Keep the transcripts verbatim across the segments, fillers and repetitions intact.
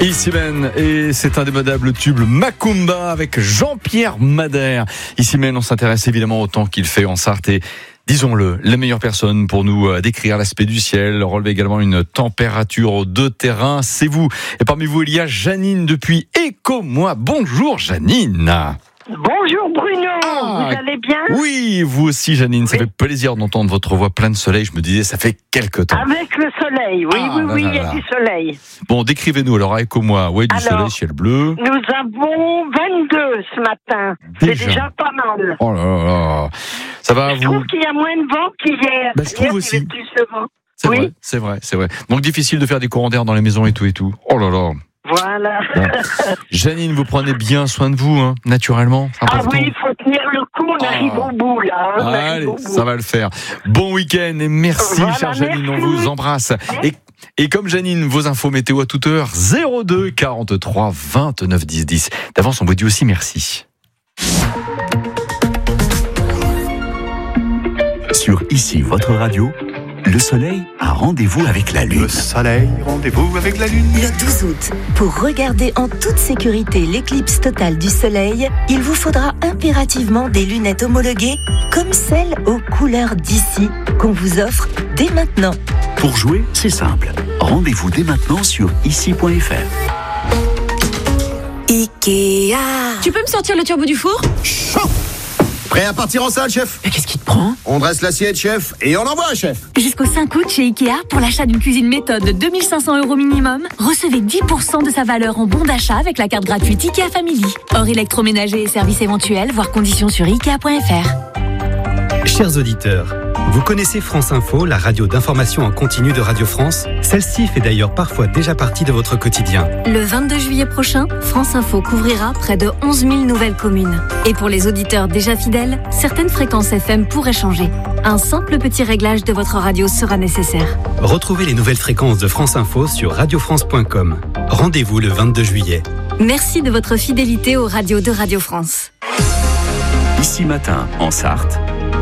Ici Men, et c'est indémodable tube Macumba avec Jean-Pierre Madère. Ici Men, on s'intéresse évidemment au temps qu'il fait en Sarthe et disons-le, la meilleure personne pour nous décrire l'aspect du ciel, relever également une température de terrain, c'est vous. Et parmi vous, il y a Janine depuis Éco-moi. Bonjour Janine. Bonjour Bruno, ah, vous allez bien ? Oui, vous aussi Janine, oui. Ça fait plaisir d'entendre votre voix pleine de soleil. Je me disais, ça fait quelque temps. Avec le soleil, oui, ah, oui, là, oui, là, il y a là. Du soleil. Bon, décrivez-nous alors à Éco-moi, ouais, du alors, soleil, ciel bleu. Nous avons vingt-deux ce matin, déjà. C'est déjà pas mal. Oh là là, ça va Je vous... trouve qu'il y a moins de vent qu'hier. Bah, je trouve hier, aussi. Il y avait plus de vent. C'est oui. vrai, c'est vrai, c'est vrai. Donc difficile de faire des courants d'air dans les maisons et tout et tout. Oh là là. Voilà. Bon. Janine, vous prenez bien soin de vous, hein, naturellement. Ah oui, il faut tenir le coup, on arrive ah. au bout là. Hein, Allez, ça va le faire. Bon week-end et merci, voilà, chère Janine, merci. On vous embrasse. Et, et comme Janine, vos infos météo à toute heure, zéro deux quarante-trois vingt-neuf dix dix. D'avance, on vous dit aussi merci. Sur Ici, votre radio, le soleil a rendez-vous avec la lune. Le soleil, rendez-vous avec la lune. Le douze août, pour regarder en toute sécurité l'éclipse totale du soleil, il vous faudra impérativement des lunettes homologuées comme celles aux couleurs d'ici qu'on vous offre dès maintenant. Pour jouer, c'est simple. Rendez-vous dès maintenant sur ici point f r. Ikea. Tu peux me sortir le turbo du four ? Chaud. Prêt à partir en salle, chef ? Mais qu'est-ce qui te prend ? On dresse l'assiette, chef, et on envoie, chef. Jusqu'au cinq août, chez Ikea, pour l'achat d'une cuisine méthode de deux mille cinq cents euros minimum, recevez dix pour cent de sa valeur en bon d'achat avec la carte gratuite Ikea Family. Hors électroménager et services éventuels, voire conditions sur ikea point f r. Chers auditeurs, vous connaissez France Info, la radio d'information en continu de Radio France ? Celle-ci fait d'ailleurs parfois déjà partie de votre quotidien. Le vingt-deux juillet prochain, France Info couvrira près de onze mille nouvelles communes. Et pour les auditeurs déjà fidèles, certaines fréquences F M pourraient changer. Un simple petit réglage de votre radio sera nécessaire. Retrouvez les nouvelles fréquences de France Info sur radio france point com. Rendez-vous le vingt-deux juillet. Merci de votre fidélité aux radios de Radio France. Ici Matin, en Sarthe,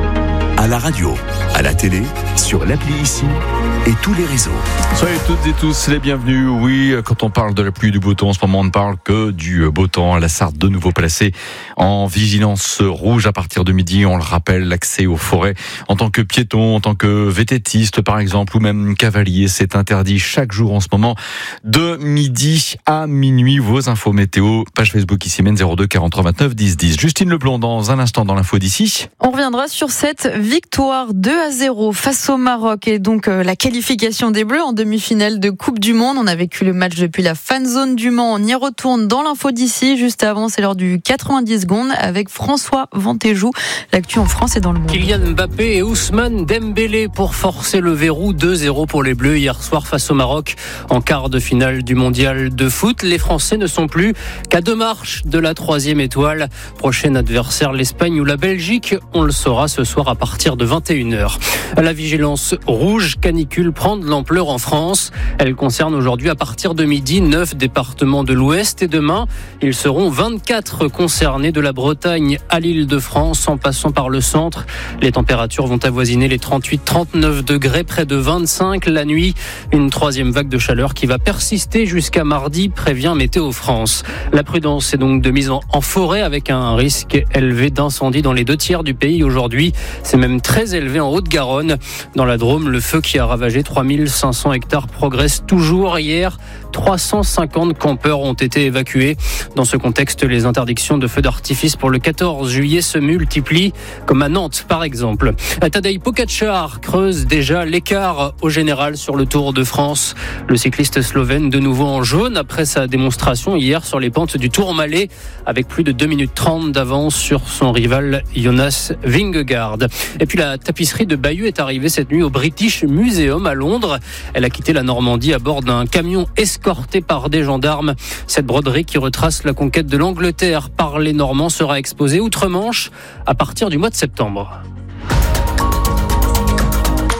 à la radio, à la télé, sur l'appli Ici et tous les réseaux. Soyez toutes et tous les bienvenus. Oui, quand on parle de la pluie et du beau temps, en ce moment on ne parle que du beau temps. La Sarthe de nouveau placée en vigilance rouge à partir de midi. On le rappelle, l'accès aux forêts en tant que piéton, en tant que vététiste par exemple, ou même cavalier, c'est interdit chaque jour en ce moment de midi à minuit. Vos infos météo, page Facebook Ici Men, zéro deux quarante-trois vingt-neuf dix dix. Justine Leblond dans un instant dans l'info d'ici. On reviendra sur cette victoire deux à zéro face au Maroc et donc euh, la qualification des Bleus en demi-finale de Coupe du Monde. On a vécu le match depuis la fan zone du Mans. On y retourne dans l'info d'ici. Juste avant, c'est l'heure du quatre-vingt-dix secondes avec François Ventéjou. L'actu en France et dans le monde. Kylian Mbappé et Ousmane Dembélé pour forcer le verrou. deux zéro pour les Bleus hier soir face au Maroc en quart de finale du mondial de foot. Les Français ne sont plus qu'à deux marches de la troisième étoile. Prochain adversaire, l'Espagne ou la Belgique. On le saura ce soir à partir de vingt et une heures. La vigilance rouge canicule prend de l'ampleur en France. Elle concerne aujourd'hui à partir de midi neuf départements de l'Ouest et demain, ils seront vingt-quatre concernés de la Bretagne à l'Île-de-France en passant par le centre. Les températures vont avoisiner les trente-huit à trente-neuf degrés, près de vingt-cinq la nuit. Une troisième vague de chaleur qui va persister jusqu'à mardi, prévient Météo France. La prudence est donc de mise en, en forêt avec un risque élevé d'incendie dans les deux tiers du pays aujourd'hui. C'est même très élevé en Haute-Garonne. Dans la Drôme, le feu qui a ravagé trois mille cinq cents hectares progresse toujours. Hier, trois cent cinquante campeurs ont été évacués. Dans ce contexte, les interdictions de feux d'artifice pour le quatorze juillet se multiplient, comme à Nantes par exemple. Tadej Pogačar creuse déjà l'écart au général sur le Tour de France. Le cycliste slovène de nouveau en jaune après sa démonstration hier sur les pentes du Tourmalet avec plus de deux minutes trente d'avance sur son rival Jonas Vingegaard. Et puis la tapisserie de Bayeux est arrivée cette nuit au British Museum à Londres. Elle a quitté la Normandie à bord d'un camion escorté par des gendarmes. Cette broderie qui retrace la conquête de l'Angleterre par les Normands sera exposée outre-Manche à partir du mois de septembre.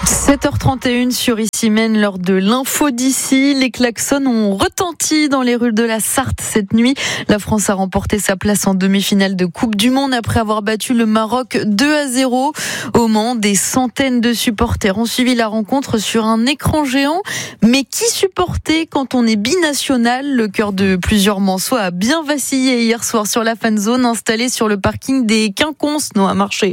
sept heures trente et une sur Ici Même, lors de l'info d'ici. Les klaxons ont retenti dans les rues de la Sarthe cette nuit. La France a remporté sa place en demi-finale de Coupe du Monde après avoir battu le Maroc deux à zéro. Au Mans, des centaines de supporters ont suivi la rencontre sur un écran géant. Mais qui supporter quand on est binational? Le cœur de plusieurs Mansois a bien vacillé hier soir sur la fan zone installée sur le parking des Quinconces, non à Marché.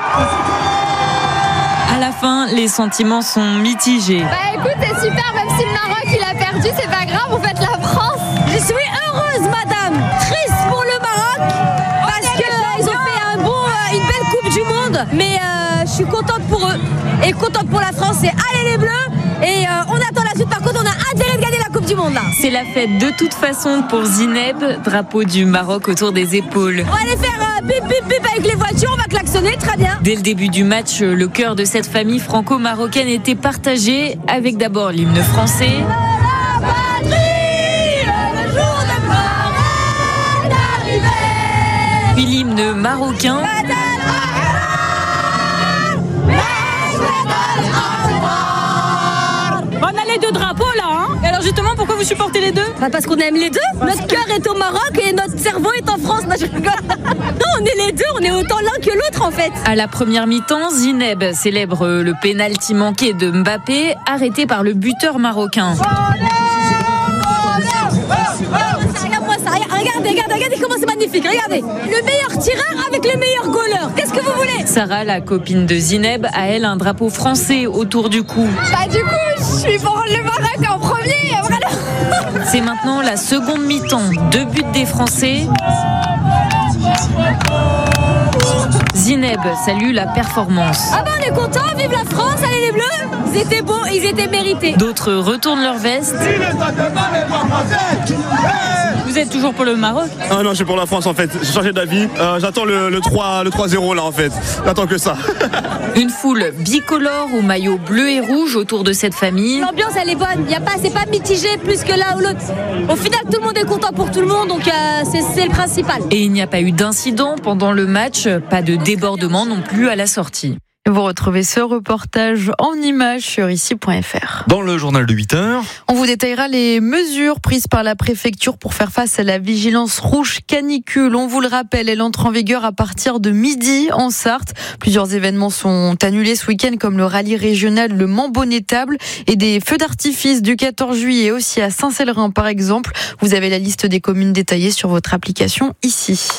À la fin, les sentiments sont mitigés. Bah écoute, c'est super, même si le Maroc il a perdu, c'est pas grave, vous faites la France. Je suis heureuse, madame. Triste pour le Maroc, parce qu'ils ont fait un bon, euh, une belle Coupe du Monde. Mais euh, je suis contente pour eux et contente pour la France. Et allez les Bleus. Et euh, on attend la suite. Par contre, on a intérêt de gagner la Coupe du Monde là. C'est la fête de toute façon pour Zineb, drapeau du Maroc autour des épaules. On va aller faire euh, pip pip pip avec les voitures, on va klaxonner, très bien. Dès le début du match, le cœur de cette famille franco-marocaine était partagé avec d'abord l'hymne français. La patrie, le jour de gloire est arrivé. Puis l'hymne marocain. On a les deux drapeaux là, hein. Et alors justement, pourquoi vous supportez les deux? Bah parce qu'on aime les deux. Notre cœur est au Maroc et notre cerveau est en France. Non, je rigole. Non, on est les deux, on est autant l'un que l'autre en fait. À la première mi-temps, Zineb célèbre le pénalty manqué de Mbappé, arrêté par le buteur marocain. Regarde-moi ça, regardez, regardez, regardez comment c'est magnifique, regardez. Le meilleur tireur avec le meilleur goaler. Qu'est-ce que vous voulez? Sarah, la copine de Zineb, a elle un drapeau français autour du cou. Bah du coup, je suis pour le Maroc en premier, vraiment. C'est maintenant la seconde mi-temps. Deux buts des Français. Zineb salue la performance. Ah bah on est content, vive la France, allez les Bleus. Ils étaient beaux, ils étaient mérités. D'autres retournent leur veste. Vous êtes toujours pour le Maroc? Ah non, je suis pour la France en fait. J'ai changé d'avis. Euh, j'attends le, le trois zéro là en fait. J'attends que ça. Une foule bicolore au maillot bleu et rouge autour de cette famille. L'ambiance elle est bonne. Y a pas, c'est pas mitigé plus que l'un ou l'autre. Au final, tout le monde est content pour tout le monde, donc euh, c'est, c'est le principal. Et il n'y a pas eu d'incident pendant le match, pas de débordement non plus à la sortie. Vous retrouvez ce reportage en images sur ici point f r. Dans le journal de huit heures, on vous détaillera les mesures prises par la préfecture pour faire face à la vigilance rouge canicule. On vous le rappelle, elle entre en vigueur à partir de midi en Sarthe. Plusieurs événements sont annulés ce week-end, comme le rallye régional Le Mans-Bonnet-Table et des feux d'artifice du quatorze juillet aussi à Saint-Célerin par exemple. Vous avez la liste des communes détaillées sur votre application ici.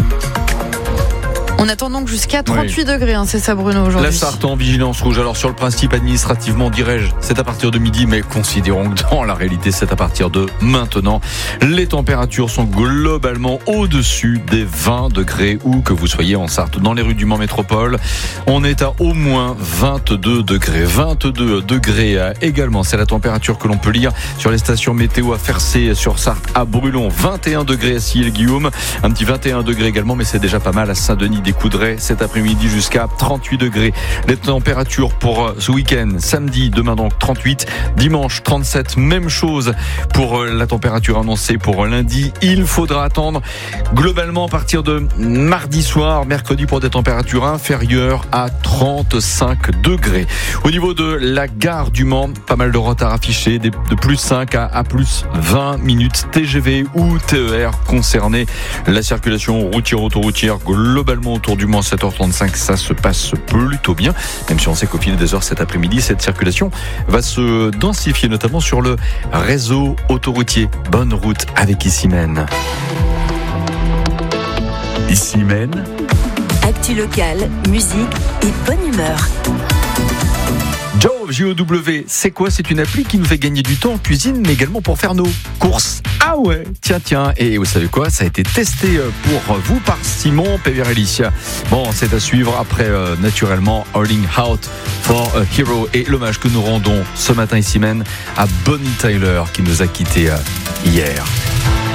On attend donc jusqu'à trente-huit oui. degrés, hein, c'est ça Bruno aujourd'hui. La Sarthe en vigilance rouge. Alors sur le principe administrativement dirais-je, c'est à partir de midi, mais considérons que dans la réalité c'est à partir de maintenant. Les températures sont globalement au-dessus des vingt degrés où que vous soyez en Sarthe. Dans les rues du Mans Métropole, on est à au moins vingt-deux degrés. vingt-deux degrés également, c'est la température que l'on peut lire sur les stations météo à Fercé, sur Sarthe, à Brulon. vingt et un degrés à Sille-Guillaume, un petit vingt et un degrés également, mais c'est déjà pas mal à Saint-Denis des Coudray cet après-midi jusqu'à trente-huit degrés. Les températures pour ce week-end, samedi, demain donc trente-huit, dimanche trente-sept, même chose pour la température annoncée pour lundi. Il faudra attendre globalement à partir de mardi soir, mercredi pour des températures inférieures à trente-cinq degrés. Au niveau de la gare du Mans, pas mal de retard affiché, de plus cinq à plus vingt minutes. T G V ou T E R concernés. La circulation routière, autoroutière globalement autour du Mans sept heures trente-cinq, ça se passe plutôt bien, même si on sait qu'au fil des heures cet après-midi, cette circulation va se densifier, notamment sur le réseau autoroutier. Bonne route avec Ici Même. Ici Même. Actu locale, musique et bonne humeur. Jove, J O W, c'est quoi? C'est une appli qui nous fait gagner du temps en cuisine, mais également pour faire nos courses. Ah ouais, tiens, tiens. Et vous savez quoi? Ça a été testé pour vous par Simon Peverelli. Bon, c'est à suivre après, euh, naturellement, Holding Out for a Hero et l'hommage que nous rendons ce matin ici même à Bonnie Tyler qui nous a quittés euh, hier.